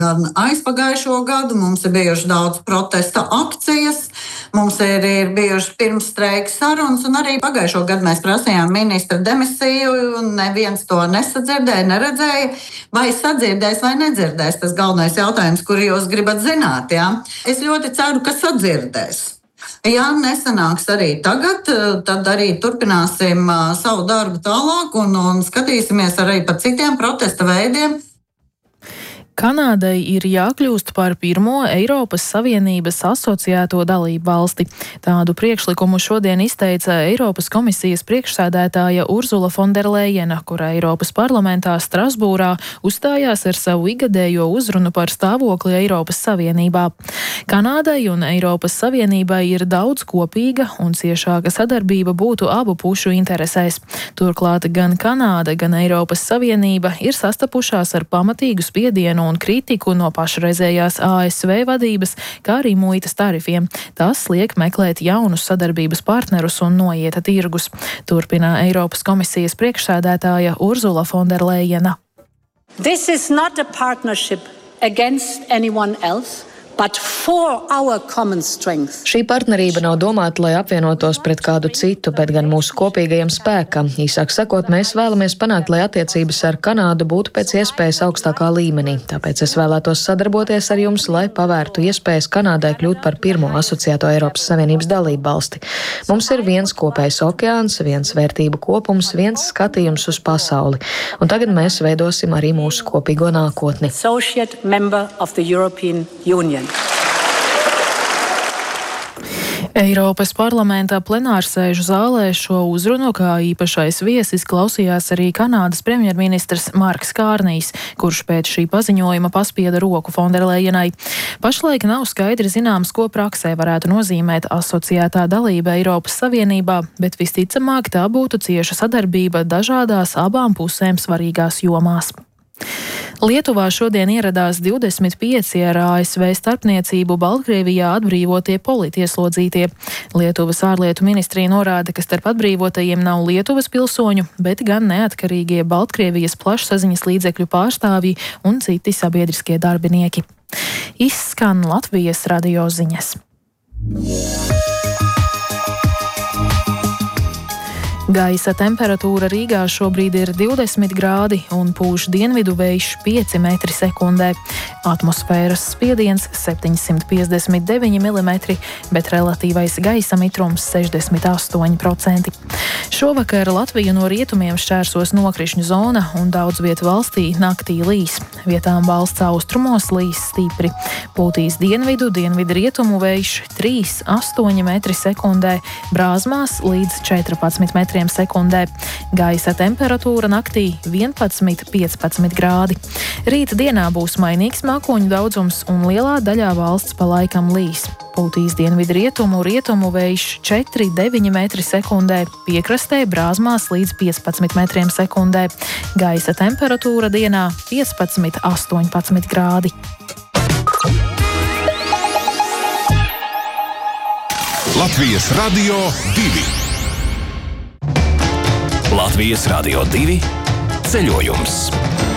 Gan aizpagājušo gadu mums ir bijuši daudz protesta akcijas, mums ir bijuši pirmsstreika sarunas, un arī pagājušo gadu mēs prasījām ministra demisiju, un neviens to nesadzirdēja, neredzēja, vai sadzirdēs vai nedzirdēs. Tas galvenais jautājums, kuru jūs gribat zināt. Ja? Es ļoti ceru, ka sadzirdēs. Ja nesanāks arī tagad, tad arī turpināsim savu darbu tālāk un skatīsimies arī par citiem protesta veidiem. Kanādai ir jākļūst par pirmo Eiropas Savienības asociēto dalību valsti. Tādu priekšlikumu šodien izteica Eiropas komisijas priekšsēdētāja Urzula Fonderlejena, kura Eiropas parlamentā Strasbūrā uzstājās ar savu ikgadējo uzrunu par stāvokli Eiropas Savienībā. Kanādai un Eiropas Savienībai ir daudz kopīga un ciešāka sadarbība būtu abu pušu interesēs. Turklāt gan Kanāda, gan Eiropas Savienība ir sastapušās ar pamatīgu spiedienu un kritiku no pašreizējās ASV vadības, kā arī muitas tarifiem. Tas liek meklēt jaunus sadarbības partnerus un noieta tirgus. Turpina Eiropas komisijas priekšsēdētāja Urzula Fonderlejena. This is not a partnership against anyone else, but for our common strength. Šī partnerība nav domāta, lai apvienotos pret kādu citu, bet gan mūsu kopīgajam spēkam. Īsāk sakot, mēs vēlamies panākt, lai attiecības ar Kanādu būtu pēc iespējas augstākā līmenī. Tāpēc es vēlētos sadarboties ar jums, lai pavērtu iespējas Kanādai kļūt par pirmo asociēto Eiropas Savienības dalību valsti. Mums ir viens kopējs okeāns, viens vērtību kopums, viens skatījums uz pasauli. Un tagad mēs veidosim arī mūsu kopīgo nākotni. Associate member of the European Union. Eiropas parlamentā plenārsēžu zālē šo uzrunu kā īpašais viesis klausījās arī Kanādas premjerministrs Marks Kārnijs, kurš pēc šī paziņojuma paspieda roku Fonderlejenai. Pašlaik nav skaidri zināms, ko praksē varētu nozīmēt asociētā dalība Eiropas Savienībā, bet visticamāk tā būtu cieša sadarbība dažādās abām pusēm svarīgās jomās. Lietuvā šodien ieradās 25 ar ASV starpniecību Baltkrievijā atbrīvotie politieslodzītie. Lietuvas ārlietu ministrija norāda, ka starp atbrīvotajiem nav Lietuvas pilsoņu, bet gan neatkarīgie Baltkrievijas plašsaziņas līdzekļu pārstāvji un citi sabiedriskie darbinieki. Izskan Latvijas radio ziņas. Gaisa temperatūra Rīgā šobrīd ir 20 grādi un pūš dienvidu vējš 5 metri sekundē. Atmosfēras spiediens 759 mm, bet relatīvais gaisa mitrums 68%. Šovakar Latviju no rietumiem šķērsos nokrišņu zona un daudz vietu valstī naktī līs. Vietām valsts austrumos līs stipri. Pūtīs dienvidu rietumu vējš 3,8 metri sekundē, Brāzmās līdz 14 metriem sekundē. Gaisa temperatūra naktī 11–15 grādi. Rīta dienā būs mainīgs mākoņu daudzums un lielā daļā valsts pa laikam līs. Pūtīs dienvidu rietumu vējš 4,9 metri sekundē, piekrastē Brāzmās līdz 15 metriem sekundē. Gaisa temperatūra dienā 15–18 grādi. Latvijas Radio 2. Latvijas Radio 2 ceļojums.